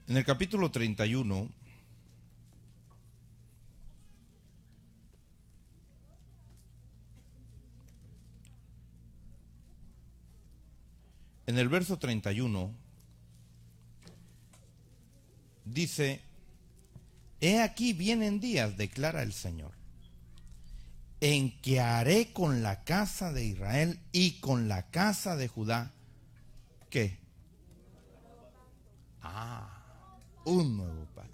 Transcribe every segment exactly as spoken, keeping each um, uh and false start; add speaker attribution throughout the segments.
Speaker 1: En el capítulo treinta y uno, en el verso treinta y uno, dice: he aquí vienen días, declara el Señor, en que haré con la casa de Israel y con la casa de Judá, ¿qué? Ah, un nuevo pacto.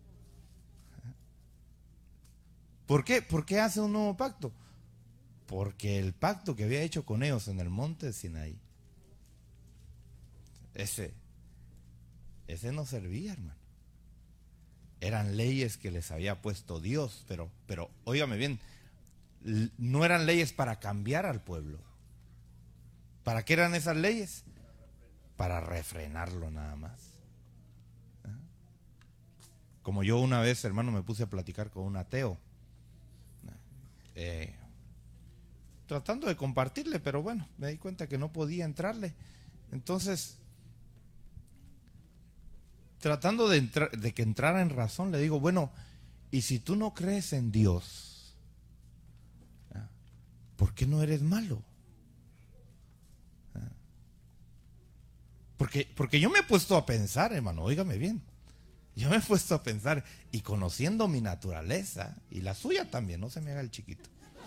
Speaker 1: ¿Por qué? ¿Por qué hace un nuevo pacto? Porque el pacto que había hecho con ellos en el monte de Sinaí, ese, ese no servía, hermano. Eran leyes que les había puesto Dios, pero, pero, óigame bien, no eran leyes para cambiar al pueblo. ¿Para qué eran esas leyes? Para refrenarlo nada más. Como yo una vez, hermano, me puse a platicar con un ateo, eh, tratando de compartirle, pero bueno, me di cuenta que no podía entrarle. Entonces, tratando de, entrar, de que entrara en razón, le digo: bueno, y si tú no crees en Dios, ¿por qué no eres malo? Porque, porque yo me he puesto a pensar, hermano, óigame bien, yo me he puesto a pensar, y conociendo mi naturaleza, y la suya también, no se me haga el chiquito,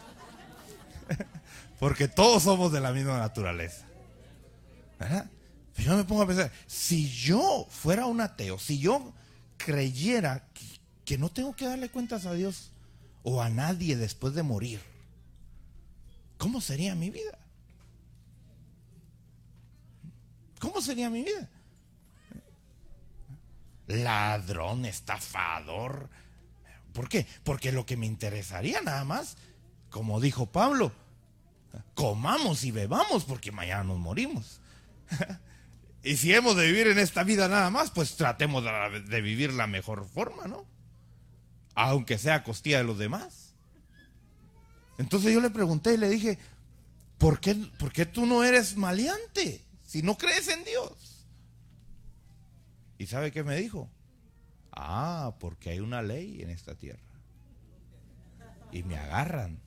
Speaker 1: porque todos somos de la misma naturaleza, ¿verdad? Yo me pongo a pensar, si yo fuera un ateo, si yo creyera que, que no tengo que darle cuentas a Dios o a nadie después de morir, ¿cómo sería mi vida? ¿Cómo sería mi vida? Ladrón, estafador. ¿Por qué? Porque lo que me interesaría nada más, como dijo Pablo, comamos y bebamos porque mañana nos morimos. Y si hemos de vivir en esta vida nada más, pues tratemos de, de vivir la mejor forma, ¿no? Aunque sea a costilla de los demás. Entonces yo le pregunté y le dije: ¿por qué, por qué tú no eres maleante si no crees en Dios? ¿Y sabe qué me dijo? Ah, porque hay una ley en esta tierra y me agarran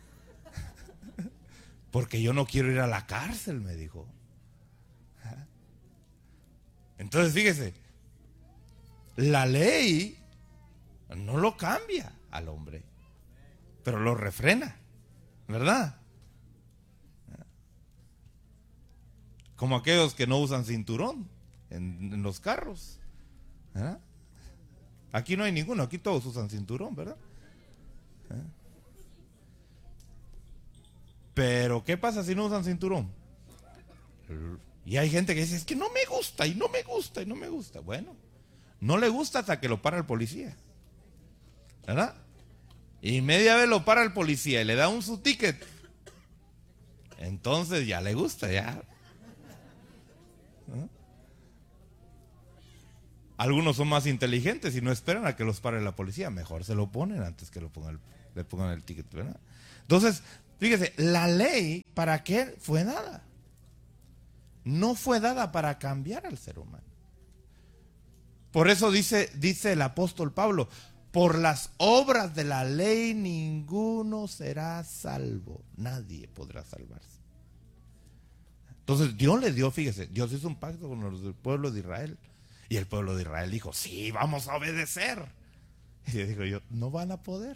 Speaker 1: porque yo no quiero ir a la cárcel, me dijo. Entonces fíjese, la ley no lo cambia al hombre, pero lo refrena, ¿verdad? Como aquellos que no usan cinturón en, en los carros, ¿verdad? Aquí no hay ninguno, aquí todos usan cinturón, ¿verdad? ¿Eh? Pero ¿qué pasa si no usan cinturón? Y hay gente que dice: es que no me gusta y no me gusta y no me gusta. Bueno, no le gusta hasta que lo para el policía, ¿verdad? Y media vez lo para el policía y le da un su ticket, entonces ya le gusta, ya. ¿Eh? Algunos son más inteligentes y no esperan a que los pare la policía, mejor se lo ponen antes que lo pongan el, le pongan el ticket, ¿verdad? Entonces, fíjese, la ley, ¿para qué fue dada? No fue dada para cambiar al ser humano. Por eso dice, dice el apóstol Pablo: por las obras de la ley ninguno será salvo, nadie podrá salvarse. Entonces Dios le dio, fíjese, Dios hizo un pacto con el pueblo de Israel, y el pueblo de Israel dijo: sí, vamos a obedecer. Y yo digo yo, no van a poder,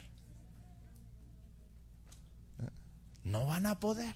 Speaker 1: no van a poder.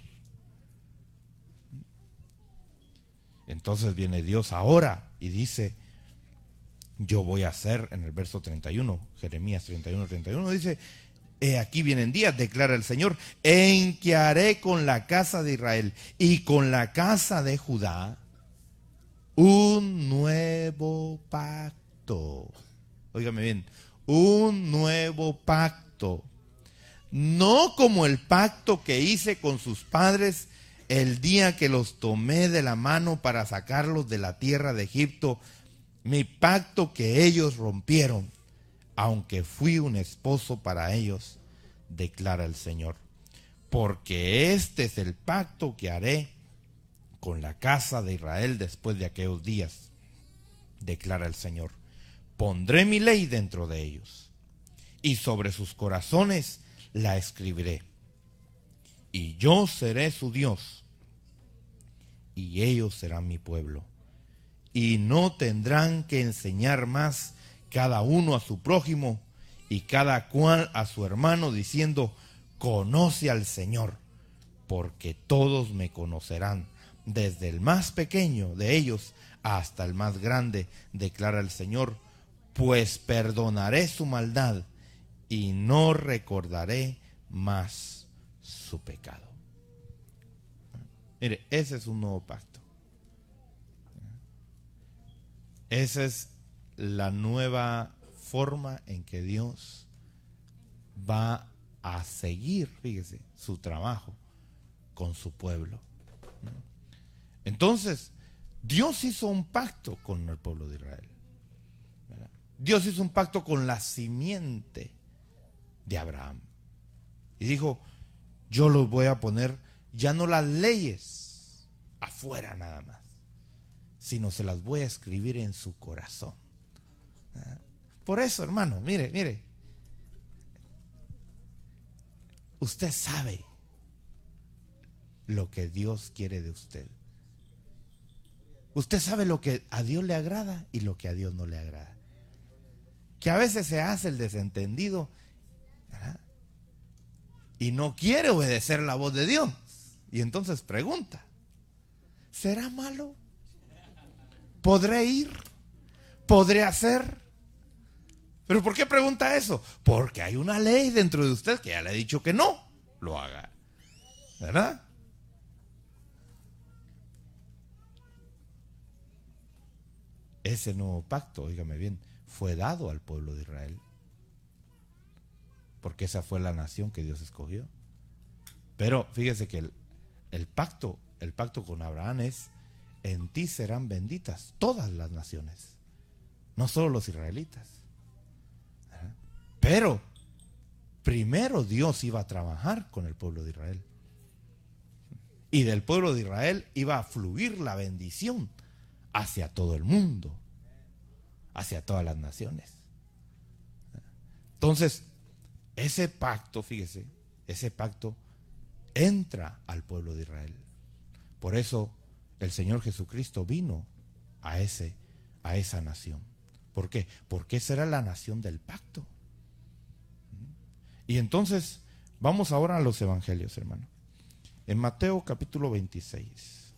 Speaker 1: Entonces viene Dios ahora y dice: yo voy a hacer, en el verso treinta y uno, Jeremías treinta y uno, treinta y uno, dice: he aquí vienen días, declara el Señor, en que haré con la casa de Israel y con la casa de Judá un nuevo pacto. Óigame bien, un nuevo pacto. No como el pacto que hice con sus padres el día que los tomé de la mano para sacarlos de la tierra de Egipto, mi pacto que ellos rompieron, aunque fui un esposo para ellos, declara el Señor. Porque este es el pacto que haré con la casa de Israel después de aquellos días, declara el Señor. Pondré mi ley dentro de ellos, y sobre sus corazones la escribiré. Y yo seré su Dios, y ellos serán mi pueblo. Y no tendrán que enseñar más cada uno a su prójimo y cada cual a su hermano, diciendo: conoce al Señor, porque todos me conocerán, desde el más pequeño de ellos hasta el más grande, declara el Señor, pues perdonaré su maldad y no recordaré más su pecado. Mire, ese es un nuevo pacto. Esa es la nueva forma en que Dios va a seguir, fíjese, su trabajo con su pueblo. Entonces, Dios hizo un pacto con el pueblo de Israel. Dios hizo un pacto con la simiente de Abraham. Y dijo: yo los voy a poner, ya no las leyes afuera nada más, sino se las voy a escribir en su corazón. Por eso, hermano, mire, mire, usted sabe lo que Dios quiere de usted. Usted sabe lo que a Dios le agrada y lo que a Dios no le agrada. Que a veces se hace el desentendido, ¿verdad?, y no quiere obedecer la voz de Dios. Y entonces pregunta: ¿será malo? ¿Podré ir? ¿Podré hacer? ¿Pero por qué pregunta eso? Porque hay una ley dentro de usted que ya le ha dicho que no lo haga, ¿verdad? Ese nuevo pacto, óigame bien, fue dado al pueblo de Israel, porque esa fue la nación que Dios escogió. Pero fíjese que el, el pacto, el pacto con Abraham es: en ti serán benditas todas las naciones, no solo los israelitas. Pero primero Dios iba a trabajar con el pueblo de Israel, y del pueblo de Israel iba a fluir la bendición hacia todo el mundo, hacia todas las naciones. Entonces, ese pacto, fíjese, ese pacto entra al pueblo de Israel. Por eso el Señor Jesucristo vino a ese, a esa nación. ¿Por qué? Porque esa era la nación del pacto. Y entonces, vamos ahora a los evangelios, hermano. En Mateo capítulo veintiséis.